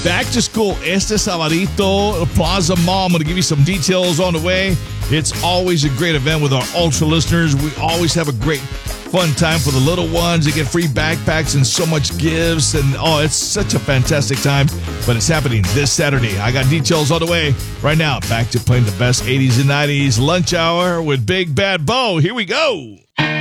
Back to school este sabadito, Plaza Mall. I'm going to give you some details on the way. It's always a great event with our Ultra listeners. We always have a great fun time for the little ones. They get free backpacks and so much gifts. And, it's such a fantastic time. But it's happening this Saturday. I got details on the way. Right now, back to playing the best 80s and 90s lunch hour with Big Bad Bo. Here we go.